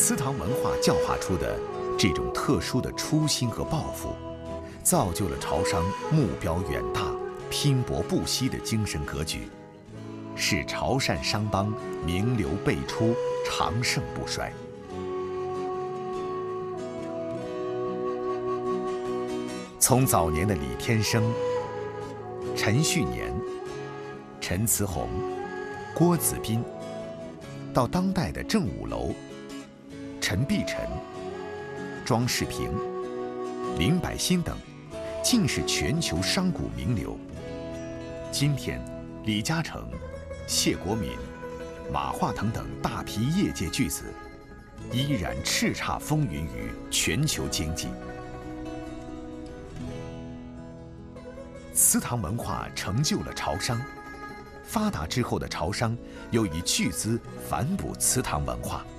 祠堂文化教化出的这种特殊的初心和抱负，造就了潮商目标远大、拼搏不息的精神格局，使潮汕商帮名流辈出、长盛不衰。从早年的李天生、陈旭年、陈慈红、郭子彬，到当代的郑武楼、陈碧晨、庄世平、林百欣等，尽是全球商贾名流。今天，李嘉诚、谢国敏、马化腾等大批业界巨子，依然叱咤风云于全球经济。祠堂文化成就了潮商，发达之后的潮商又以巨资反哺祠堂文化。